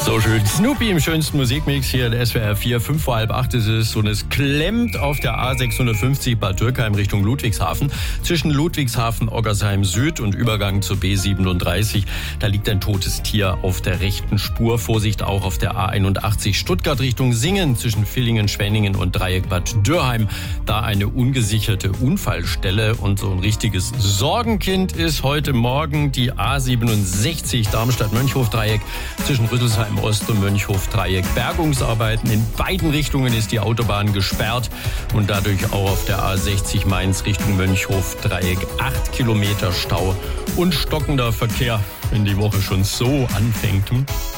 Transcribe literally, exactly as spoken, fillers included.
So schön. Snoopy im schönsten Musikmix hier, der S W R vier, fünf vor halb acht ist es und es klemmt auf der A sechshundertfünfzig Bad Dürkheim Richtung Ludwigshafen. Zwischen Ludwigshafen, Oggersheim Süd und Übergang zur B siebenunddreißig. Da liegt ein totes Tier auf der rechten Spur. Vorsicht auch auf der A einundachtzig Stuttgart Richtung Singen zwischen Villingen, Schwenningen und Dreieck Bad Dürrheim. Da eine ungesicherte Unfallstelle und so ein richtiges Sorgenkind ist heute Morgen die A siebenundsechzig Darmstadt-Mönchhof-Dreieck zwischen Rüsselsheim Ost und Mönchhof-Dreieck. Bergungsarbeiten in beiden Richtungen ist die Autobahn gesperrt und dadurch auch auf der A sechzig Mainz Richtung Mönchhof-Dreieck acht Kilometer Stau und stockender Verkehr, wenn die Woche schon so anfängt.